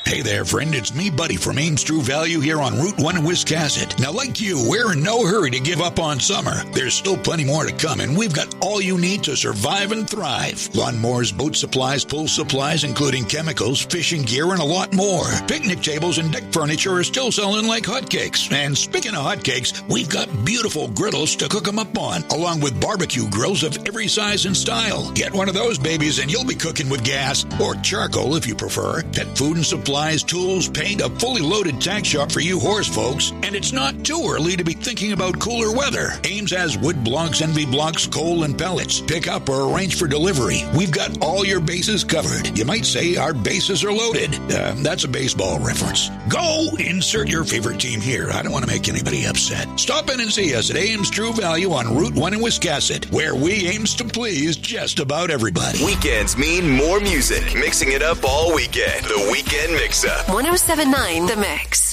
Hey there, friend. It's me, Buddy, from Ames True Value here on Route 1 in Wiscasset. Now, like you, we're in no hurry to give up on summer. There's still plenty more to come, and we've got all you need to survive and thrive. Lawnmowers, boat supplies, pool supplies, including chemicals, fishing gear, and a lot more. Picnic tables and deck furniture are still selling like hotcakes. And speaking of hotcakes, we've got beautiful griddles to cook them up on, along with barbecue grills of every size and style. Get one of those babies and you'll be cooking with gas, or charcoal if you prefer. Pet food and supplies, tools, paint, a fully loaded tack shop for you horse folks. And it's not too early to be thinking about cooler weather. Ames has wood blocks, NV blocks, coal, and pellets. Pick up or arrange for delivery. We've got all your bases covered. You might say our bases are loaded. That's a baseball reference. Go insert your favorite team here. I don't want to make anybody upset. Stop in and see us at Ames True Value on Route 1 in Wiscasset, where we aims to please just about everybody. Weekends mean more music. Mixing it up all weekend. The Weekend Mix-Up. 107.9 The Mix.